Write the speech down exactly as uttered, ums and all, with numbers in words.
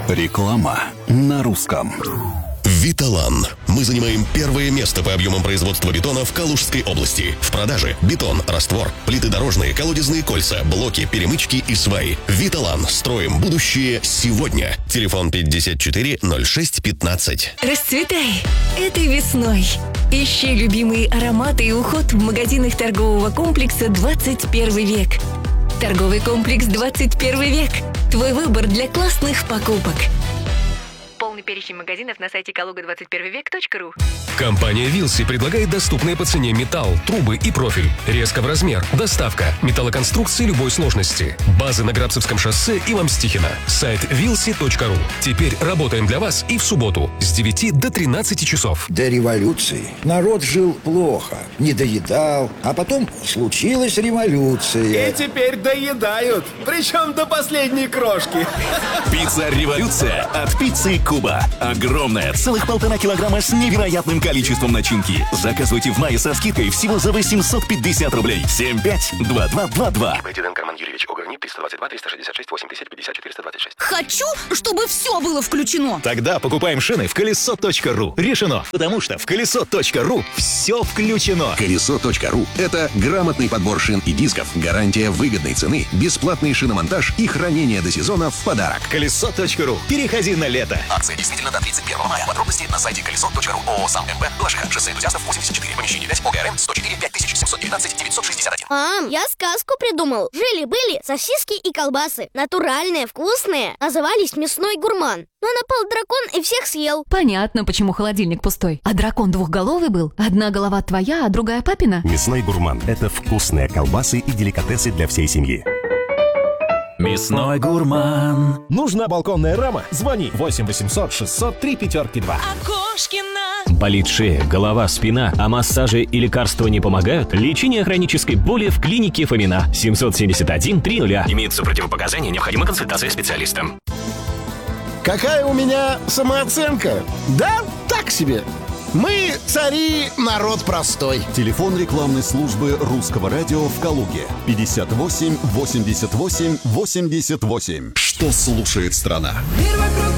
Реклама на русском. Виталан. Мы занимаем первое место по объемам производства бетона в Калужской области. В продаже бетон, раствор, плиты дорожные, колодезные кольца, блоки, перемычки и сваи. Виталан. Строим будущее сегодня. Телефон пятьдесят четыре ноль шесть пятнадцать. Расцветай этой весной. Ищи любимые ароматы и уход в магазинах торгового комплекса «двадцать первый век». Торговый комплекс «двадцать первый век». Твой выбор для классных покупок. Полный перечень магазинов на сайте калуга двадцать первый век точка ру. Компания Вилси предлагает доступные по цене металл, трубы и профиль. Резко в размер. Доставка. Металлоконструкции любой сложности. Базы на Грабцевском шоссе и Ломстихина. Сайт вилси точка ру. Теперь работаем для вас и в субботу с девяти до тринадцати часов. До революции народ жил плохо, не доедал, а потом случилась революция. И теперь доедают, причем до последней крошки. Пицца-революция от пиццы Куба. Огромная, целых полтора килограмма с невероятным количеством начинки. Заказывайте в мае со скидкой всего за восемьсот пятьдесят рублей. семь пять два два два два. Байден Карман Юрьевич Огранит, триста двадцать два триста шестьдесят шесть восемьдесят пятьдесят четыреста двадцать шесть. Хочу, чтобы все было включено. Тогда покупаем шины в колесо точка ру. Решено. Потому что в колесо точка ру все включено. колесо точка ру – это грамотный подбор шин и дисков, гарантия выгодной цены, бесплатный шиномонтаж и хранение до сезона в подарок. колесо точка ру. Переходи на лето. Акция действительно до тридцать первого мая. Подробности на сайте колесо точка ру. ООО «Сам МП». Балашиха. Шоссе энтузиастов восемьдесят четыре. Помещение пять. ОГРН сто четыре пять тысяч семьсот девятнадцать девятьсот шестьдесят один. Мам, я сказку придумал. Жили-были сосиски и колбасы. Натуральные, вкусные. Назывались «Мясной гурман». Но напал дракон и всех съел. Понятно, почему холодильник пустой. А дракон двухголовый был? Одна голова твоя, а другая папина? Мясной гурман – это вкусные колбасы и деликатесы для всей семьи. Мясной гурман. Нужна балконная рама? Звони восемь восемьсот шестьсот три пятерки два. Болит шея, голова, спина, а массажи и лекарства не помогают? Лечение хронической боли в клинике Фомина. семьсот семьдесят один триста. Имеются противопоказания, необходима консультация специалиста. Какая у меня самооценка? Да, так себе. Мы цари, народ простой. Телефон рекламной службы русского радио в Калуге. пятьдесят восемь восемьдесят восемь восемьдесят восемь. Что слушает страна?